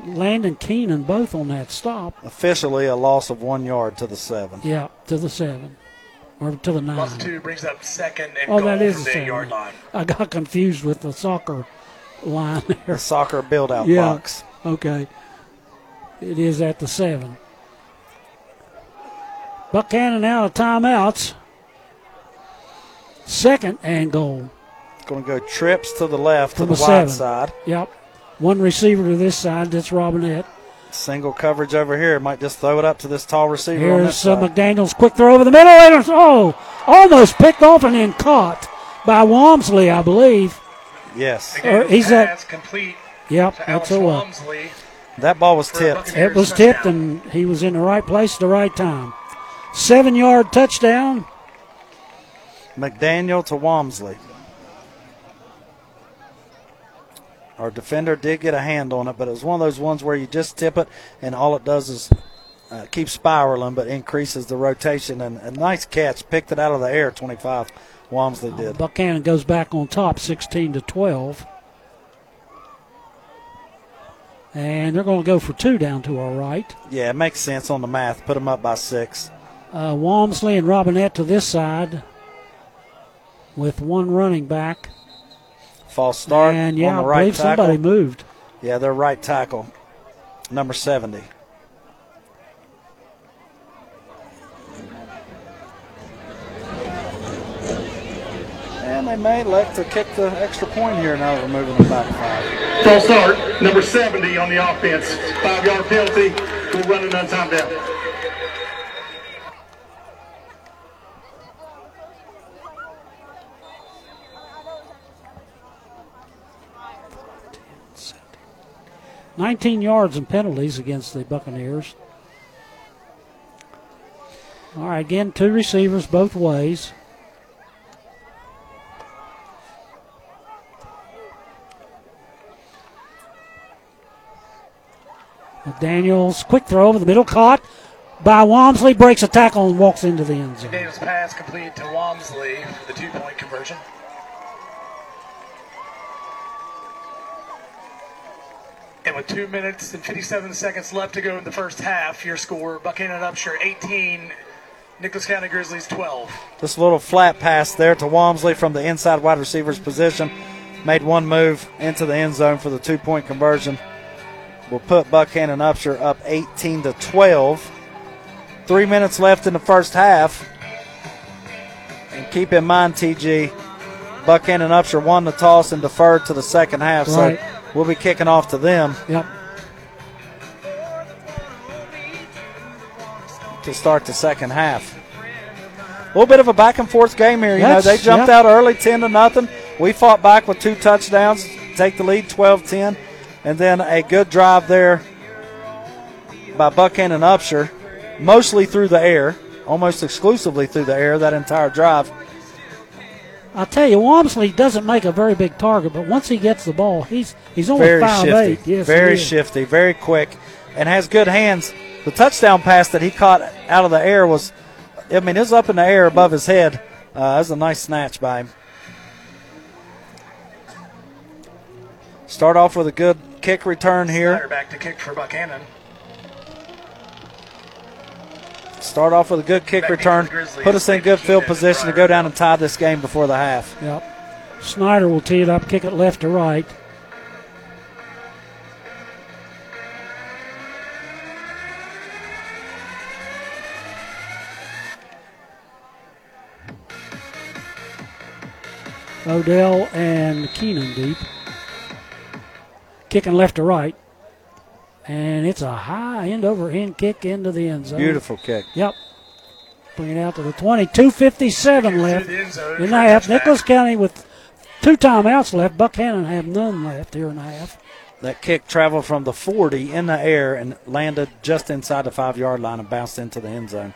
Landon Keenan both on that stop. Officially a loss of 1 yard to the 7. Yeah, to the 7. Or to the 9. Loss 2 brings up second and goal that is from the the 7. 8-yard line. I got confused with the soccer line there. The soccer build-out Yeah, box. okay. It is at the 7. Buchanan out of timeouts. Second and goal. Going to go trips to the left to From the the wide 7. side. Yep. One receiver to this side. That's Robinette. Single coverage over here. Might just throw it up to this tall receiver on Here's this side. McDaniels. Quick throw over the middle. And almost picked off and then caught by Walmsley, I believe. Yes. He's pass complete. Yep, to that's Alex a what. Walmsley. That ball was tipped. It was tipped, and he was in the right place at the right time. 7-yard touchdown. McDaniel to Walmsley. Our defender did get a hand on it, but it was one of those ones where you just tip it, and all it does is keep spiraling, but increases the rotation. And a nice catch. Picked it out of the air, 25. Walmsley did. Buchanan goes back on top, 16-12. And they're going to go for 2 down to our right. Yeah, it makes sense on the math. Put them up by 6. Walmsley and Robinette to this side with one running back. False start and on the right I believe tackle. somebody moved. Yeah, their right tackle, number 70. And they may elect to kick the extra point here now that we're moving them back 5. False start, number 70 on the offense. 5-yard penalty. We'll run it on time down. $19 yards and penalties against the Buccaneers. All right, again, 2 receivers both ways. McDaniels, quick throw over the middle, caught by Walmsley, breaks a tackle and walks into the end zone. McDaniels pass complete to Walmsley for the 2-point conversion. And with 2 minutes and 57 seconds left to go in the first half, your score, Buchanan Upshur 18, Nicholas County Grizzlies 12. Just a little flat pass there to Walmsley from the inside wide receiver's position. Made one move into the end zone for the 2-point conversion. Will put Buchanan Upshur up 18-12. 3 minutes left in the first half. And keep in mind, TG, Buchanan Upshur won the toss and deferred to the second half. Right. So we'll be kicking off to them. Yep. To start the second half. A little bit of a back and forth game here. They jumped yeah. out early 10-0. We fought back with 2 touchdowns, take the lead 12-10. And then a good drive there by Buchanan Upshur, mostly through the air, almost exclusively through the air that entire drive. I'll tell you, Walmsley doesn't make a very big target, but once he gets the ball, he's only Very 5'8". shifty, Yes, very he is. shifty, very quick, and has good hands. The touchdown pass that he caught out of the air it was up in the air above his head. That was a nice snatch by him. Start off with a good kick return here. Snyder back to kick for Buchanan. Start off with a good kick return. Put us in good field position to go down and tie this game before the half. Yep. Snyder will tee it up, kick it left to right. Odell and Keenan deep. Kicking left to right. And it's a high end over end kick into the end zone. Beautiful kick. Yep. Bring it out to the 20. 2:57 left in the half. Nicholas County with 2 timeouts left. Buchanan have none left here in the half. That kick traveled from the 40 in the air and landed just inside the 5-yard line and bounced into the end zone.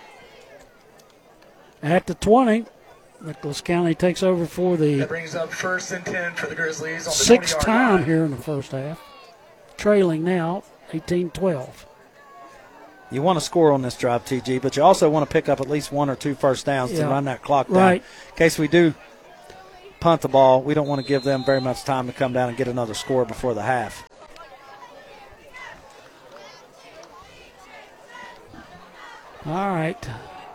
At the 20, Nicholas County takes over for That the brings up 1st and 10 for the Grizzlies on the 6th 20-yard time line. here in the first half. Trailing now, 18-12. You want to score on this drive, TG, but you also want to pick up at least 1 or 2 first downs to run that clock down. Right. In case we do punt the ball, we don't want to give them very much time to come down and get another score before the half. All right.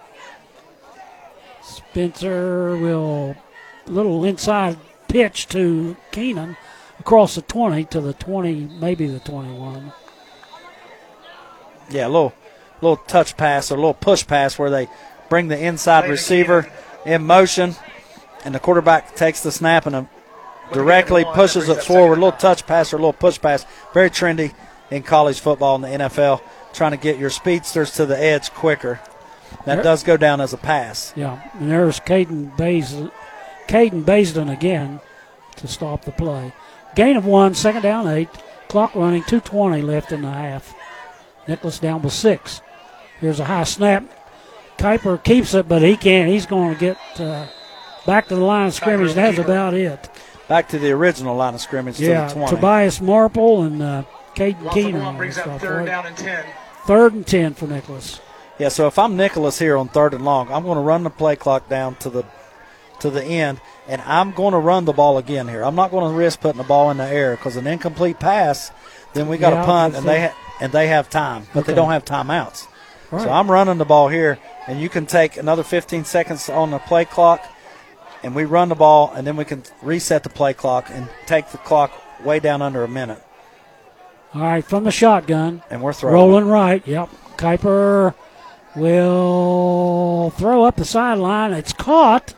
Spencer will little inside pitch to Keenan across the 20 to the 20, maybe the 21. Yeah, a little touch pass or a little push pass where they bring the inside receiver in motion, and the quarterback takes the snap and directly pushes it forward. A little touch pass or a little push pass. Very trendy in college football and the NFL, trying to get your speedsters to the edge quicker. That does go down as a pass. Yeah, and there's Caden Baisden again to stop the play. Gain of 1, second down 8. Clock running, 2:20 left in the half. Nicholas down with 6. Here's a high snap. Kuiper keeps it, but he can't. He's going to get back to the line of scrimmage. That's about it. Back to the original line of scrimmage to the 20. Tobias Marple and Caden Keenan. Brings up third down and 10. Third and 10 for Nicholas. Yeah, so if I'm Nicholas here on 3rd and long, I'm going to run the play clock down to the end, and I'm going to run the ball again here. I'm not going to risk putting the ball in the air because an incomplete pass, then we got to punt, and they have time, but they don't have timeouts. Right. So I'm running the ball here, and you can take another 15 seconds on the play clock, and we run the ball, and then we can reset the play clock and take the clock way down under a minute. All right, from the shotgun. And we're throwing. Rolling right, yep. Kuiper will throw up the sideline. It's caught.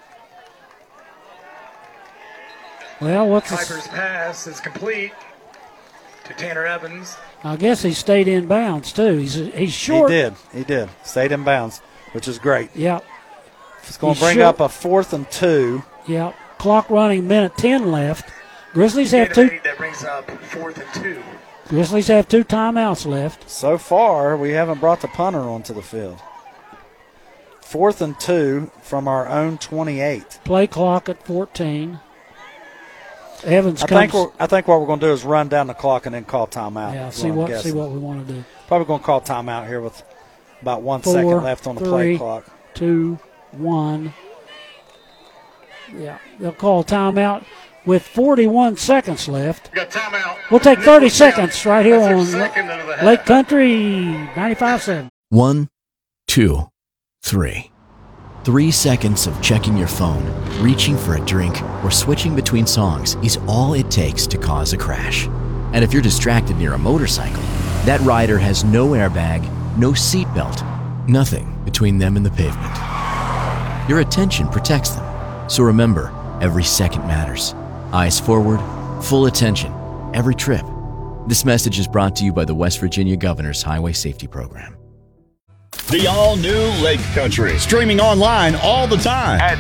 Well, Kuiper's pass is complete to Tanner Evans. I guess he stayed in bounds, too. He's short. He did. Stayed in bounds, which is great. Yep. It's going to bring up a 4th and 2. Yep. Clock running, minute 10 left. Grizzlies have 2. That brings up 4th and 2. Grizzlies have 2 timeouts left. So far, we haven't brought the punter onto the field. 4th and 2 from our own 28. Play clock at 14. Evans I think what we're going to do is run down the clock and then call timeout. Yeah, see what we want to do. Probably going to call timeout here with about 1 second left on the play clock. 2, 1. Yeah, they'll call timeout with 41 seconds left. Got timeout. We'll take 30 seconds right here on Lake Country 95.7. 1, 2, 3. 3 seconds of checking your phone, reaching for a drink, or switching between songs is all it takes to cause a crash. And if you're distracted near a motorcycle, that rider has no airbag, no seatbelt, nothing between them and the pavement. Your attention protects them. So remember, every second matters. Eyes forward, full attention, every trip. This message is brought to you by the West Virginia Governor's Highway Safety Program. The all-new Lake Country, streaming online all the time at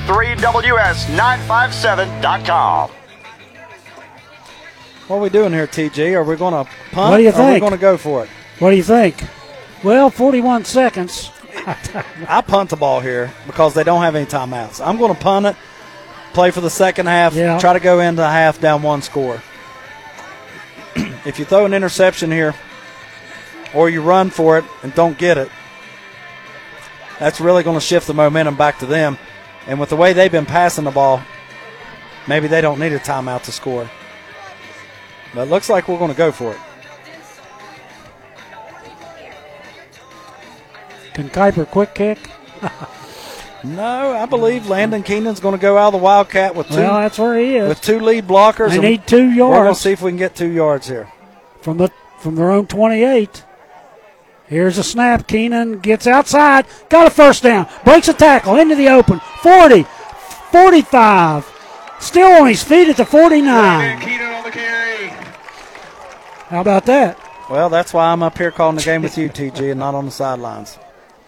3ws957.com. What are we doing here, TG? Are we going to punt? What do you Or are we think? going to go for it? What do you think? Well, 41 seconds. I punt the ball here because they don't have any timeouts. I'm going to punt it, play for the second half, try to go into the half down 1 score. If you throw an interception here or you run for it and don't get it, that's really going to shift the momentum back to them. And with the way they've been passing the ball, maybe they don't need a timeout to score. But it looks like we're going to go for it. Can Kuiper quick kick? No, I believe Landon Keenan's going to go out of the Wildcat with 2. Well, that's where he is. With 2 lead blockers. They need 2 yards. We're going to see if we can get 2 yards here. From their own 28. Here's a snap. Keenan gets outside. Got a first down. Breaks a tackle into the open. 40, 45. Still on his feet at the 49. Keenan on the carry. How about that? Well, that's why I'm up here calling the game with you, TG, and not on the sidelines.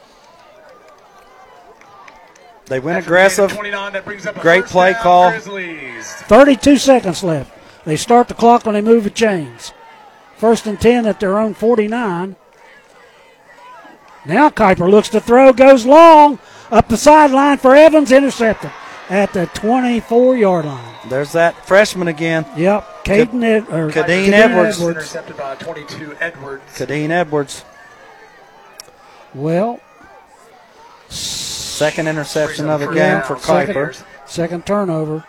They went aggressive. 29, that brings up a Great first play down, call. Grizzlies. 32 seconds left. They start the clock when they move the chains. 1st and 10 at their own 49. Now Kuiper looks to throw, goes long, up the sideline for Evans, intercepted at the 24-yard line. There's that freshman again. Yep, Kadeen Edwards. Intercepted by 22 Edwards. Kadeen Edwards. Well, second interception of the game for Kuiper. Second turnover.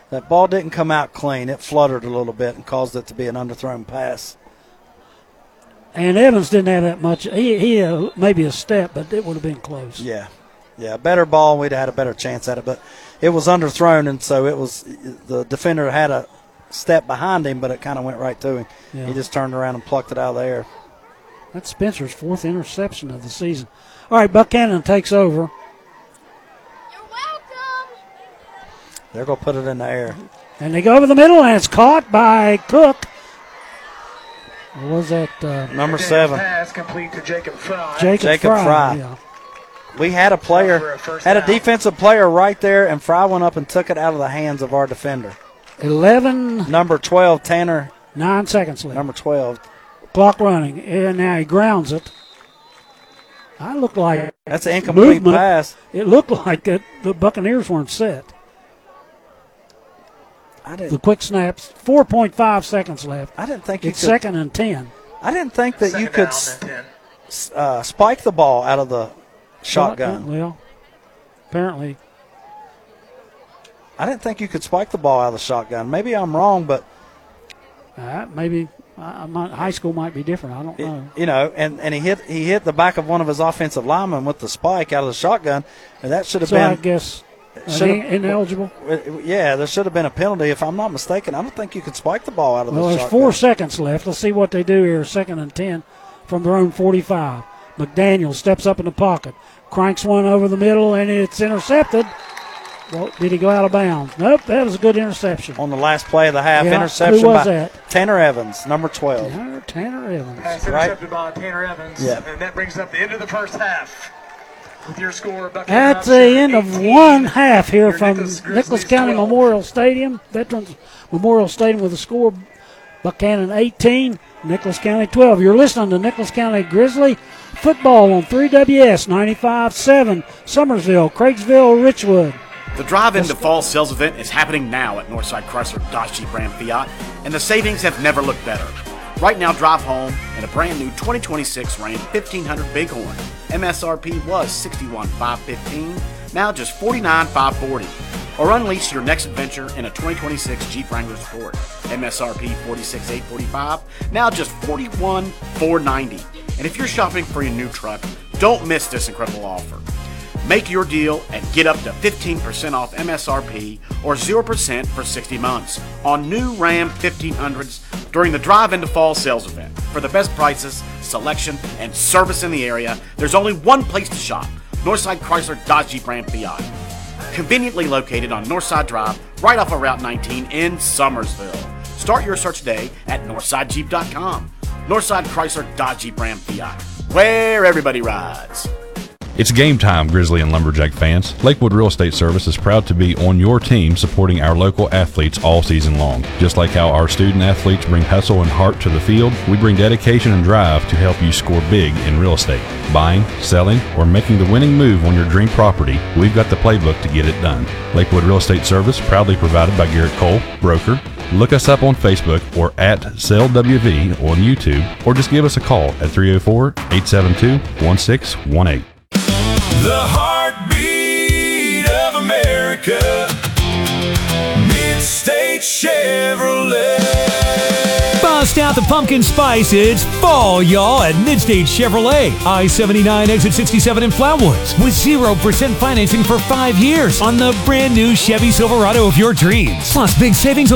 That ball didn't come out clean. It fluttered a little bit and caused it to be an underthrown pass. And Evans didn't have that much. He maybe a step, but it would have been close. Yeah, better ball. We'd have had a better chance at it, but it was underthrown, and so it was the defender had a step behind him, but it kind of went right to him. Yeah. He just turned around and plucked it out of the air. That's Spencer's 4th interception of the season. All right, Buchanan takes over. You're welcome. They're going to put it in the air. And they go over the middle, and it's caught by Cook. Or was that Number 7? Pass complete to Jacob Fry. Jacob Fry. Yeah. We had a player, had a defensive player right there, and Fry went up and took it out of the hands of our defender. 11. Number 12, Tanner. 9 seconds left. Number 12. Clock running, and now he grounds it. I looked like That's an incomplete pass. It looked like that the Buccaneers weren't set. The quick snaps, 4.5 seconds left. I didn't think you it's could. 2nd and 10. I didn't think that you could spike the ball out of the shotgun. Well, apparently. I didn't think you could spike the ball out of the shotgun. Maybe I'm wrong, but maybe high school might be different. I don't know. You know, and he hit the back of one of his offensive linemen with the spike out of the shotgun, and that should have been. I guess ineligible. Yeah, there should have been a penalty. If I'm not mistaken, I don't think you could spike the ball out of the shotgun. Well, there's 4 seconds left. Let's see what they do here. 2nd and 10 from their own 45. McDaniel steps up in the pocket, cranks one over the middle, and it's intercepted. Well, did he go out of bounds? Nope, that was a good interception. On the last play of the half, Yeah, interception who was by that? Tanner Evans, number 12. Tanner Evans. Pass intercepted by Tanner Evans. Yeah. And that brings up the end of the first half. With your score, At the end of 1 half here from Nicholas County Memorial Stadium, Veterans Memorial Stadium with a score, Buchanan 18, Nicholas County 12. You're listening to Nicholas County Grizzly football on 3WS 95.7, Summersville, Craigsville, Richwood. The Drive Into Fall sales event is happening now at Northside Chrysler Dodge Jeep Ram Fiat, and the savings have never looked better. Right now, drive home in a brand new 2026 Ram 1500 Bighorn. MSRP was $61,515, now just $49,540. Or unleash your next adventure in a 2026 Jeep Wrangler Sport. MSRP $46,845, now just $41,490. And if you're shopping for your new truck, don't miss this incredible offer. Make your deal and get up to 15% off MSRP or 0% for 60 months on new Ram 1500s during the Drive Into Fall sales event. For the best prices, selection, and service in the area, there's only one place to shop, Northside Chrysler Dodge Jeep Ram Fiat. Conveniently located on Northside Drive, right off of Route 19 in Summersville. Start your search today at NorthsideJeep.com. Northside Chrysler Dodge Jeep Ram Fiat, where everybody rides. It's game time, Grizzly and Lumberjack fans. Lakewood Real Estate Service is proud to be on your team supporting our local athletes all season long. Just like how our student athletes bring hustle and heart to the field, we bring dedication and drive to help you score big in real estate. Buying, selling, or making the winning move on your dream property, we've got the playbook to get it done. Lakewood Real Estate Service, proudly provided by Garrett Cole, broker. Look us up on Facebook or at SellWV on YouTube, or just give us a call at 304-872-1618. The heartbeat of America, Mid-State Chevrolet. Bust out the pumpkin spice. It's fall, y'all, at Mid-State Chevrolet. I-79 exit 67 in Flatwoods with 0% financing for 5 years on the brand new Chevy Silverado of your dreams. Plus big savings on